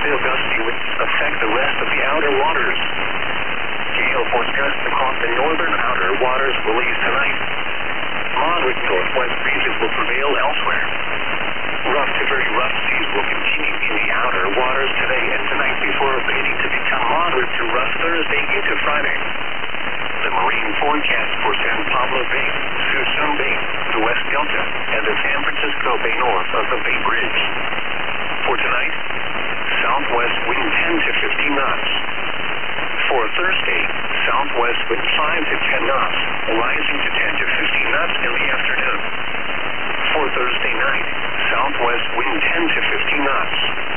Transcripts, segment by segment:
Still gusty winds affect the rest of the outer waters. Gale force gusts across the northern outer waters will ease tonight. Moderate northwest breezes will prevail elsewhere. Rough to very rough seas will continue in the outer waters today and tonight before beginning to become moderate to rough Thursday into Friday. The marine forecast for San Pablo Bay, Suisun Bay, the West Delta, and the San Francisco Bay north of the Bay Bridge. For tonight, southwest wind 10 to 15 knots. For Thursday, southwest wind 5 to 10 knots, rising to 10 to 15 knots in the afternoon. For Thursday night, southwest wind 10 to 15 knots.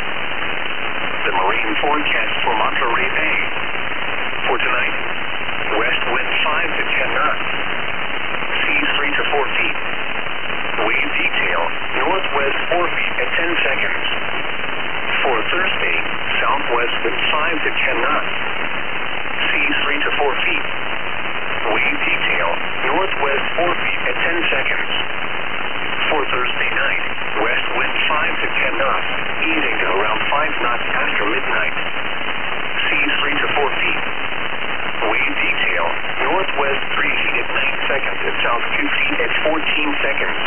The marine forecast for Monterey Bay. For tonight, west wind 5 to 10 knots. Seas 3 to 4 feet. Wave detail, northwest 4 feet at 10 seconds. For Thursday, southwest wind 5 to 10 knots. Seas 3 to 4 feet. Wave detail, northwest 4 feet at 10 seconds. For Thursday night, west wind 5 to 10 knots, easing to around 5 knots after midnight. Seas 3 to 4 feet. Wave detail, northwest 3 feet at 9 seconds and south 2 feet at 14 seconds.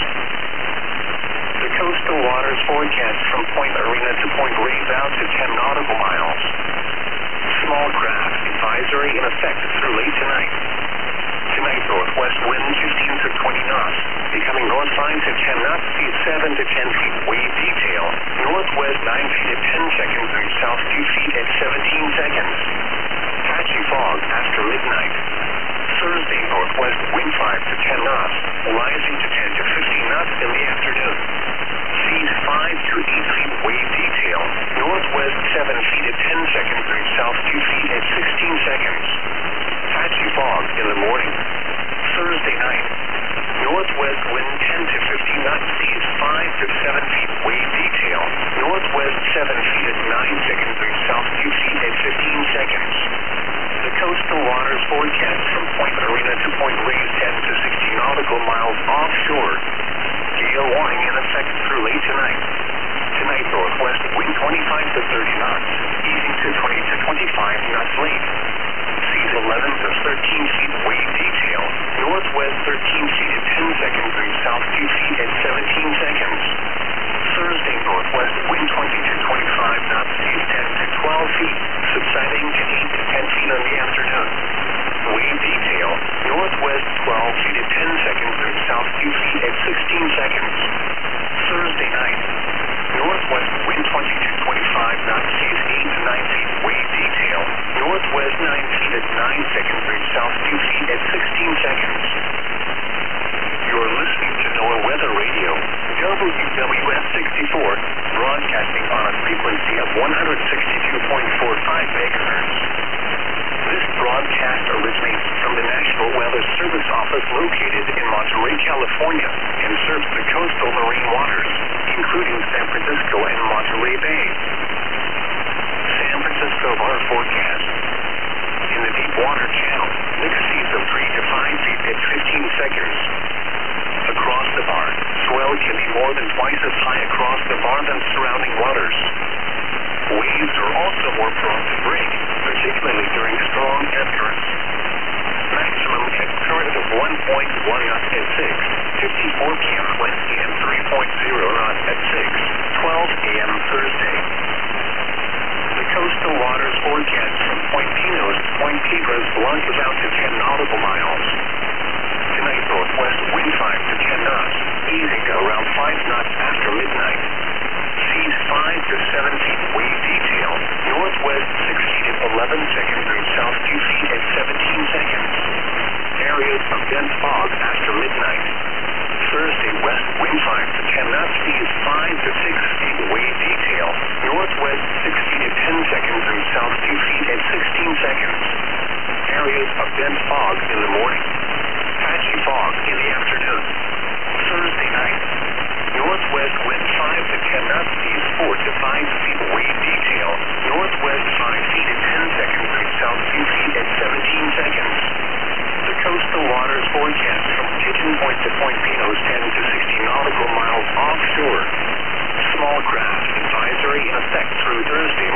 The coastal waters forecast from Point Arena to Point Reyes out to 10 nautical miles. Small craft advisory in effect through late tonight. Tonight, northwest wind 15 to 20 knots, becoming north 5 to 10 knots, seas 7 to 10 feet. Wave detail, northwest 9 feet at 10 seconds and south 2 feet at 17 seconds. Patchy fog after midnight. Thursday, northwest wind 5 to 10 knots, rising to 10 to 15 knots in the afternoon. Seas 5 to 8 feet. Wave detail, northwest 7 feet at 10 seconds and south 2 feet at 16 seconds. Patchy fog in the morning. Thursday night, northwest wind 10 to 15 knots, seas 5 to 7 feet. Wave detail, northwest 7 feet at 9 seconds and south 2 feet at 15 seconds. The coastal waters forecast from Point Arena to Point Reyes 10 to 16 nautical miles offshore. Gale warning in effect through late tonight. Tonight, northwest wind 25 to 30 knots, easing to 20 to 25 knots late. Seas 11 to 13 feet. Wave detail, northwest 13 feet at 10 seconds and south 2 feet at 17 seconds. Thursday, northwest wind 20 to 25 knots, seas 10 to 12 feet, subsiding to 8 to 10 feet in the afternoon. Wave detail, northwest 12 feet at 10 seconds and south 2 feet at 16 seconds. Thursday night, northwest wind 20 to 25 knots, seas 8 to 9 feet. Wave detail, northwest 9 feet at 9 seconds and south 2 feet at 16 seconds. You're listening to NOAA Weather Radio, WWF 64, broadcasting on a frequency of 162.45 megahertz. This broadcast originates from the National Weather Service Office located in Monterey, California, and serves the coastal marine waters, including San Francisco and Monterey Bay. San Francisco bar forecast. In the deep water channel, mixed seas of 3 to 5 feet at 15 seconds. Across the bar, swell can be more than twice as high across the bar than surrounding waters. Waves are also more prone to break, particularly during strong ebb currents. Maximum ebb current of 1.1 knots at 6:54 p.m. Wednesday and 3.0 knots at 6:12 a.m. Thursday. The coastal waters forecast from Point Pinos to Point Piedras launches out to 10 nautical miles. Tonight, northwest wind 5 to 10 knots, easing to around 5 knots after midnight. Seas 5 to 7 feet. Wave detail, northwest 6 feet at 11 seconds and south 2 feet at 17 seconds. Areas of dense fog after midnight. Thursday, west wind 5 to 10 knots, seas 5 to 6 feet. Wave detail, northwest 6 feet at 10 seconds and south 2 feet at 16 seconds. Areas of dense fog in the morning. Patchy fog in the afternoon. Thursday night, northwest wind 5 to 10 knots, seas 4 to 5 feet. Wave detail.